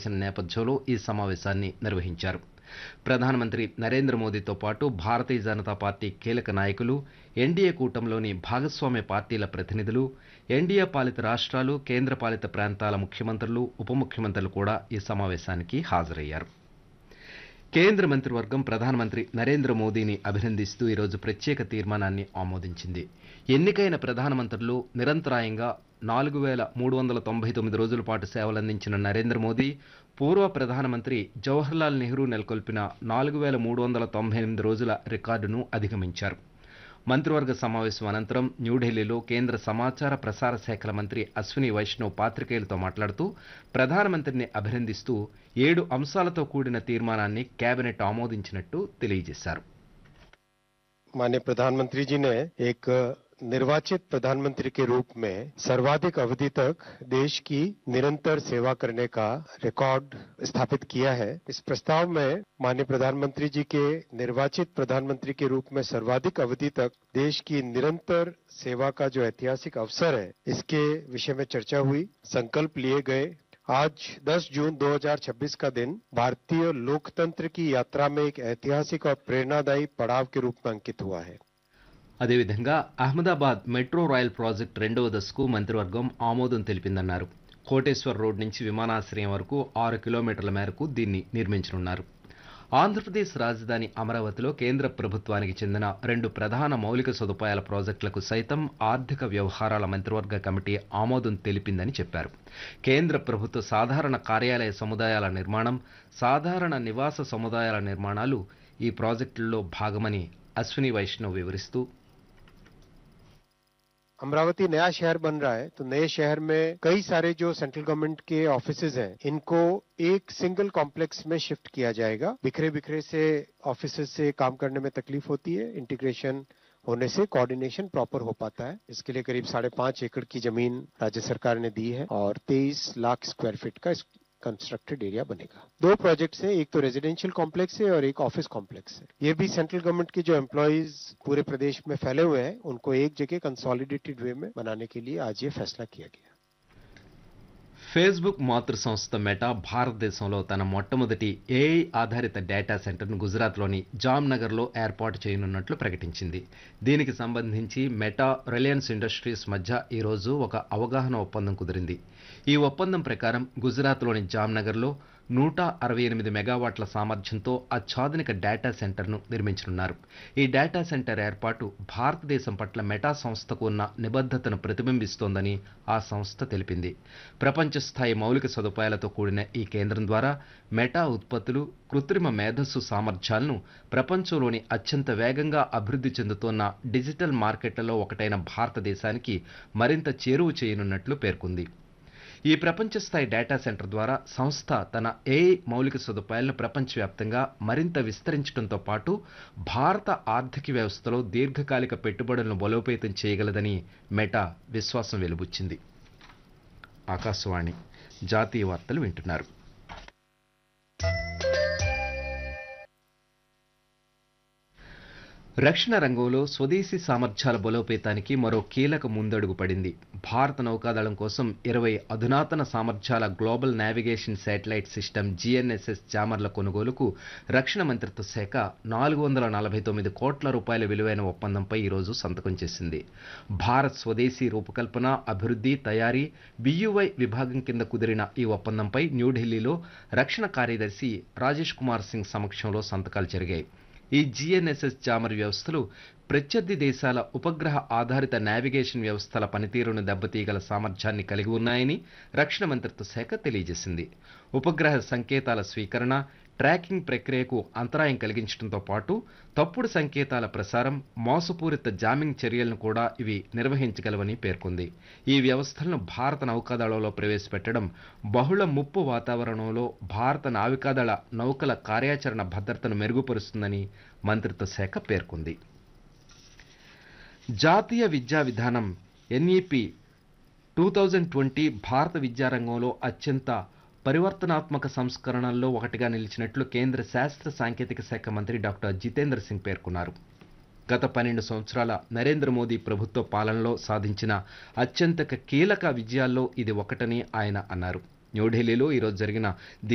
చేసిన నేపథ్యంలో ఈ సమావేశాన్ని నిర్వహించారు. ప్రధానమంత్రి నరేంద్ర మోదీతో పాటు భారతీయ జనతా పార్టీ కీలక నాయకులు, ఎన్డీఏ కూటమిలోని భాగస్వామ్య పార్టీల ప్రతినిధులు, ఎన్డీఏ పాలిత రాష్ట్రాలు, కేంద్రపాలిత ప్రాంతాల ముఖ్యమంత్రులు, ఉప ముఖ్యమంత్రులు కూడా ఈ సమావేశానికి హాజరయ్యారు. కేంద్ర మంత్రివర్గం ప్రధానమంత్రి నరేంద్ర మోదీని అభినందిస్తూ ఈరోజు ప్రత్యేక తీర్మానాన్ని ఆమోదించింది. ఎన్నికైన ప్రధానమంత్రులు నిరంతరాయంగా 4,399 రోజుల పాటు సేవలందించిన నరేంద్ర మోదీ పూర్వ ప్రధానమంత్రి జవహర్లాల్ నెహ్రూ నెలకొల్పిన 4,398 రోజుల రికార్డును అధిగమించారు. మంత్రివర్గ సమావేశం అనంతరం న్యూఢిల్లీలో కేంద్ర సమాచార ప్రసార శాఖల మంత్రి అశ్విని వైష్ణవ్ పాత్రికేయులతో మాట్లాడుతూ ప్రధానమంత్రిని అభినందిస్తూ 7 అంశాలతో కూడిన తీర్మానాన్ని కేబినెట్ ఆమోదించినట్టు తెలియజేశారు. माननीय प्रधानमंत्री जी ने एक निर्वाचित प्रधानमंत्री के रूप में सर्वाधिक अवधि तक देश की निरंतर सेवा करने का रिकॉर्ड स्थापित किया है। इस प्रस्ताव में माननीय प्रधानमंत्री जी के निर्वाचित प्रधानमंत्री के रूप में सर्वाधिक अवधि तक देश की निरंतर सेवा का जो ऐतिहासिक अवसर है, इसके विषय में चर्चा हुई, संकल्प लिए गए। आज 10 जून 2026 का दिन भारतीय लोकतंत्र की यात्रा में एक ऐतिहासिक और प्रेरणादायी पड़ाव के रूप में अंकित हुआ है। అదేవిధంగా అహ్మదాబాద్ మెట్రో రైల్ ప్రాజెక్టు 2వ దశకు మంత్రివర్గం ఆమోదం తెలిపిందన్నారు. కోటేశ్వర్ రోడ్ నుంచి విమానాశ్రయం వరకు 6 కిలోమీటర్ల మేరకు దీన్ని నిర్మించనున్నారు. ఆంధ్రప్రదేశ్ రాజధాని అమరావతిలో కేంద్ర ప్రభుత్వానికి చెందిన 2 ప్రధాన మౌలిక సదుపాయాల ప్రాజెక్టులకు సైతం ఆర్థిక వ్యవహారాల మంత్రివర్గ కమిటీ ఆమోదం తెలిపిందని చెప్పారు. కేంద్ర ప్రభుత్వ సాధారణ కార్యాలయ సముదాయాల నిర్మాణం, సాధారణ నివాస సముదాయాల నిర్మాణాలు ఈ ప్రాజెక్టుల్లో భాగమని అశ్విని వైష్ణవ్ వివరిస్తూ, अमरावती नया शहर बन रहा है, तो नए शहर में कई सारे जो सेंट्रल गवर्नमेंट के ऑफिसेज हैं, इनको एक सिंगल कॉम्प्लेक्स में शिफ्ट किया जाएगा। बिखरे बिखरे से ऑफिसेज से काम करने में तकलीफ होती है, इंटीग्रेशन होने से कोऑर्डिनेशन प्रॉपर हो पाता है। इसके लिए करीब 5.5 एकड़ की जमीन राज्य सरकार ने दी है और 23 लाख स्क्वायर फीट का कंस्ट्रक्टेड एरिया बनेगा। 2 प्रोजेक्ट्स हैं, एक तो रेजिडेंशियल कॉम्प्लेक्स है और एक ऑफिस कॉम्प्लेक्स है। ये भी सेंट्रल गवर्नमेंट के जो एम्प्लॉइज पूरे प्रदेश में फैले हुए हैं, उनको एक जगह कंसोलिडेटेड वे में बनाने के लिए आज ये फैसला किया गया। ఫేస్బుక్ మాతృ సంస్థ మెటా భారతదేశంలో తన మొట్టమొదటి ఏఐ ఆధారిత డేటా సెంటర్ను గుజరాత్లోని జామ్నగర్లో ఏర్పాటు చేయనున్నట్లు ప్రకటించింది. దీనికి సంబంధించి మెటా, రిలయన్స్ ఇండస్ట్రీస్ మధ్య ఈరోజు ఒక అవగాహన ఒప్పందం కుదిరింది. ఈ ఒప్పందం ప్రకారం గుజరాత్లోని జామ్నగర్లో 168 మెగావాట్ల సామర్థ్యంతో అత్యాధునిక డేటా సెంటర్ను నిర్మించనున్నారు. ఈ డేటా సెంటర్ ఏర్పాటు భారతదేశం పట్ల మెటా సంస్థకు ఉన్న నిబద్ధతను ప్రతిబింబిస్తోందని ఆ సంస్థ తెలిపింది. ప్రపంచ స్థాయి మౌలిక సదుపాయాలతో కూడిన ఈ కేంద్రం ద్వారా మెటా ఉత్పత్తులు, కృత్రిమ మేధస్సు సామర్థ్యాలను ప్రపంచంలోని అత్యంత వేగంగా అభివృద్ధి చెందుతోన్న డిజిటల్ మార్కెట్లలో ఒకటైన భారతదేశానికి మరింత చేరువ చేయనున్నట్లు పేర్కొంది. ఈ ప్రపంచ స్థాయి డేటా సెంటర్ ద్వారా సంస్థ తన ఏఐ మౌలిక సదుపాయాలను ప్రపంచవ్యాప్తంగా మరింత విస్తరించడంతో పాటు భారత ఆర్థిక వ్యవస్థలో దీర్ఘకాలిక పెట్టుబడులను బలోపేతం చేయగలదని మెటా విశ్వాసం వెలుబుచ్చింది. ఆకాశవాణి జాతీయ వార్తలు వింటున్నారు. రక్షణ రంగంలో స్వదేశీ సామర్థ్యాల బలోపేతానికి మరో కీలక ముందడుగు పడింది. భారత నౌకాదళం కోసం 20 అధునాతన సామర్థ్యాల global navigation satellite system GNSS జామర్ల కొనుగోలుకు రక్షణ మంత్రిత్వ శాఖ 449 కోట్ల రూపాయల విలువైన ఒప్పందంపై ఈరోజు సంతకం చేసింది. భారత్ స్వదేశీ రూపకల్పన, అభివృద్ధి, తయారీ BUI విభాగం కింద కుదిరిన ఈ ఒప్పందంపై న్యూఢిల్లీలో రక్షణ కార్యదర్శి రాజేష్ కుమార్ సింగ్ సమక్షంలో సంతకాలు జరిగాయి. ఈ GNSS జామర్ వ్యవస్థలు ప్రత్యర్థి దేశాల ఉపగ్రహ ఆధారిత నావిగేషన్ వ్యవస్థల పనితీరును దెబ్బతీయగల సామర్థ్యాన్ని కలిగి ఉన్నాయని రక్షణ మంత్రిత్వ శాఖ తెలియజేసింది. ఉపగ్రహ సంకేతాల స్వీకరణ, ట్రాకింగ్ ప్రక్రియకు అంతరాయం కలిగించడంతో పాటు తప్పుడు సంకేతాల ప్రసారం, మోసపూరిత జామింగ్ చర్యలను కూడా ఇవి నిర్వహించగలవని పేర్కొంది. ఈ వ్యవస్థలను భారత నౌకాదళంలో ప్రవేశపెట్టడం బహుళ ముప్పు వాతావరణంలో భారత నావికాదళ నౌకల కార్యాచరణ భద్రతను మెరుగుపరుస్తుందని మంత్రిత్వ శాఖ పేర్కొంది. జాతీయ విద్యా విధానం NEP 2020 భారత విద్యారంగంలో అత్యంత పరివర్తనాత్మక సంస్కరణల్లో ఒకటిగా నిలిచినట్లు కేంద్ర శాస్త్ర సాంకేతిక శాఖ మంత్రి డాక్టర్ జితేంద్ర సింగ్ పేర్కొన్నారు. గత 12 సంవత్సరాల నరేంద్ర మోదీ ప్రభుత్వ పాలనలో సాధించిన అత్యంత కీలక విజయాల్లో ఇది ఒకటని ఆయన అన్నారు. న్యూఢిల్లీలో ఈరోజు జరిగిన